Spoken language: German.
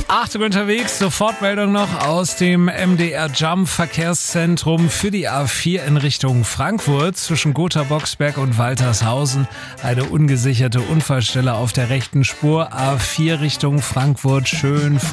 Achtung unterwegs, Sofortmeldung noch aus dem MDR Jump Verkehrszentrum für die A4 in Richtung Frankfurt zwischen Gotha-Boxberg und Waltershausen. Eine ungesicherte Unfallstelle auf der rechten Spur A4 Richtung Frankfurt, schön